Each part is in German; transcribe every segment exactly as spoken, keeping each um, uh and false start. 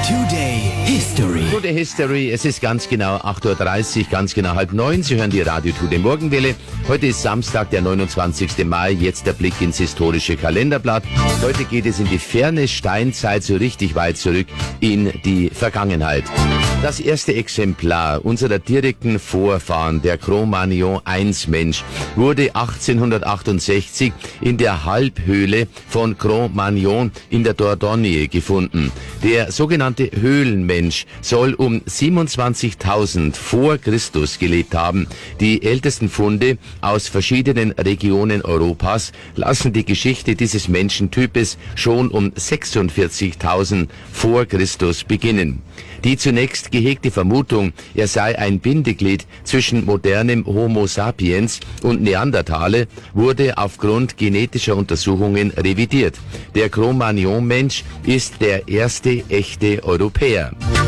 Today History. Today History, es ist ganz genau acht Uhr dreißig, ganz genau halb neun. Sie hören die Radio Today Morgenwelle. Heute ist Samstag, der neunundzwanzigste Mai. Jetzt der Blick ins historische Kalenderblatt. Heute geht es in die ferne Steinzeit, so richtig weit zurück in die Vergangenheit. Das erste Exemplar unserer direkten Vorfahren, der Cro-Magnon eins Mensch, wurde achtzehnhundertachtundsechzig in der Halbhöhle von Cro-Magnon in der Dordogne gefunden. Der sogenannte Höhlenmensch soll um siebenundzwanzigtausend vor Christus gelebt haben. Die ältesten Funde aus verschiedenen Regionen Europas lassen die Geschichte dieses Menschentypes schon um sechsundvierzigtausend vor Christus beginnen. Die zunächst gehegte Vermutung, er sei ein Bindeglied zwischen modernem Homo sapiens und Neandertaler, wurde aufgrund genetischer Untersuchungen revidiert. Der Cro-Magnon-Mensch ist der erste echte Europäer.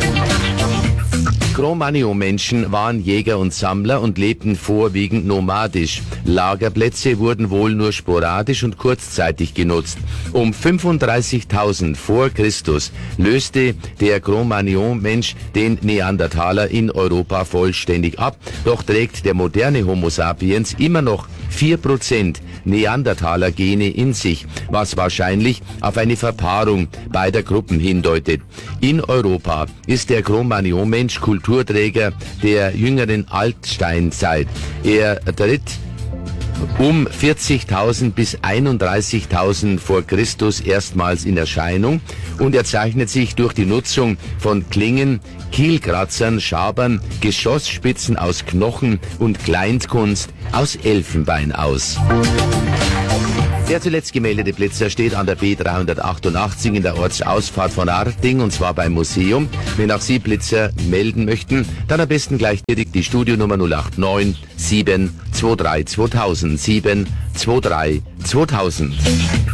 Cro-Magnon-Menschen waren Jäger und Sammler und lebten vorwiegend nomadisch. Lagerplätze wurden wohl nur sporadisch und kurzzeitig genutzt. Um fünfunddreißigtausend vor Christus löste der Cro-Magnon-Mensch den Neandertaler in Europa vollständig ab. Doch trägt der moderne Homo sapiens immer noch vier Prozent Neandertaler-Gene in sich, was wahrscheinlich auf eine Verpaarung beider Gruppen hindeutet. In Europa ist der Cro-Magnon-Mensch Kulturträger der jüngeren Altsteinzeit. Er tritt um vierzigtausend bis einunddreißigtausend vor Christus erstmals in Erscheinung und er zeichnet sich durch die Nutzung von Klingen, Kielkratzern, Schabern, Geschossspitzen aus Knochen und Kleinkunst aus Elfenbein aus. Der zuletzt gemeldete Blitzer steht an der B dreihundertachtundachtzig in der Ortsausfahrt von Arting und zwar beim Museum. Wenn auch Sie Blitzer melden möchten, dann am besten gleich direkt die Studionummer null acht neun sieben zwei drei zweitausend sieben zwei drei zweitausend.